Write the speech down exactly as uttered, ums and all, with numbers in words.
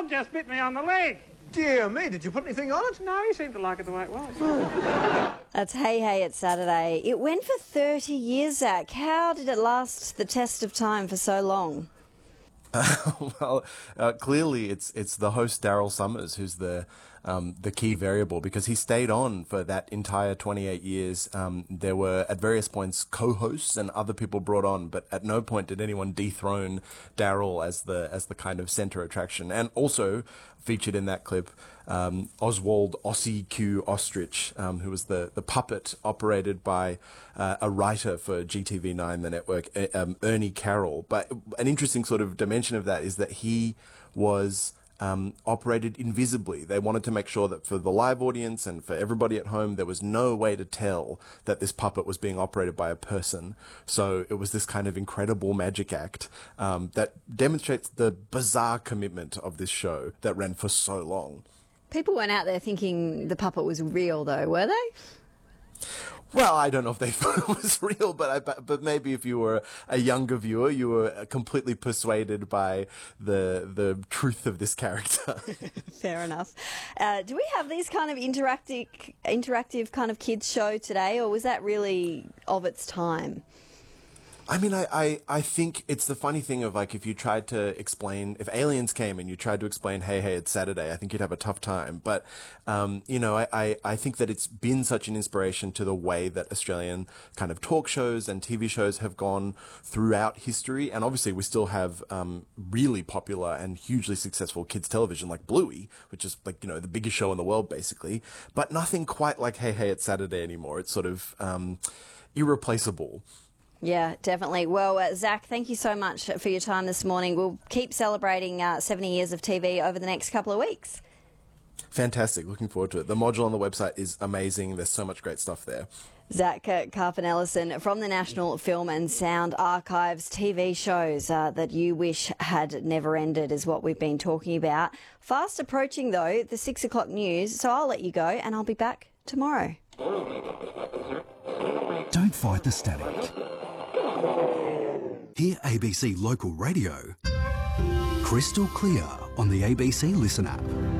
dog just bit me on the leg. Dear me, did you put anything on it? No, he seemed to like it the way it was. That's Hey Hey It's Saturday. It went for thirty years, Zach. How did it last the test of time for so long? Uh, well, uh, clearly it's it's the host Daryl Summers who's the um, the key variable, because he stayed on for that entire twenty-eight years. Um, there were at various points co-hosts and other people brought on, but at no point did anyone dethrone Daryl as the as the kind of center attraction. And also featured in that clip, um, Oswald Ossie Q Ostrich, um, who was the, the puppet operated by uh, a writer for G T V nine, the network, um, Ernie Carroll. But an interesting sort of dimension of that is that he was um, operated invisibly. They wanted to make sure that for the live audience and for everybody at home, there was no way to tell that this puppet was being operated by a person. So it was this kind of incredible magic act um, that demonstrates the bizarre commitment of this show that ran for so long. People weren't out there thinking the puppet was real, though, were they? Well, I don't know if they thought it was real, but I, but maybe if you were a younger viewer, you were completely persuaded by the the truth of this character. Fair enough. Uh, do we have these kind of interactive, interactive kind of kids show today, or was that really of its time? I mean, I, I, I think it's the funny thing of, like, if you tried to explain, if aliens came and you tried to explain, hey, hey, it's Saturday, I think you'd have a tough time. But, um, you know, I, I, I think that it's been such an inspiration to the way that Australian kind of talk shows and T V shows have gone throughout history. And obviously we still have um, really popular and hugely successful kids television like Bluey, which is, like, you know, the biggest show in the world, basically. But nothing quite like, hey, hey, it's Saturday anymore. It's sort of um, irreplaceable. Yeah, definitely. Well, uh, Zach, thank you so much for your time this morning. We'll keep celebrating uh, seventy years of T V over the next couple of weeks. Fantastic. Looking forward to it. The module on the website is amazing. There's so much great stuff there. Zach uh, Carpin-Ellison from the National Film and Sound Archives. T V shows uh, that you wish had never ended is what we've been talking about. Fast approaching, though, the six o'clock news, so I'll let you go and I'll be back tomorrow. Don't fight the static. Hear A B C Local Radio crystal clear on the A B C Listen app.